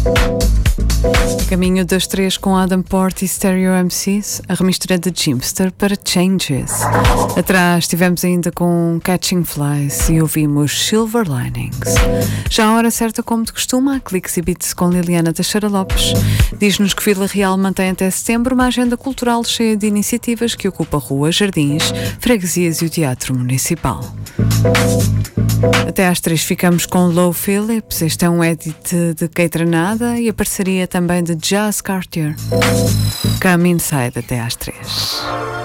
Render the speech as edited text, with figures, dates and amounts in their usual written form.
Caminho das três com Adam Port e Stereo MCs, a remistura de Jimpster para Changes. Atrás estivemos ainda com Catching Flies e ouvimos Silver Linings. Já a hora certa, como de costume, há Cliques e Beats com Liliana Teixeira Lopes. Diz-nos que Vila Real mantém até setembro uma agenda cultural cheia de iniciativas que ocupa ruas, jardins, freguesias e o Teatro Municipal. Até às 3 ficamos com Low Phillips. Este é um edit de Keitranada e a parceria também de Jazz Cartier. Come Inside até às 3.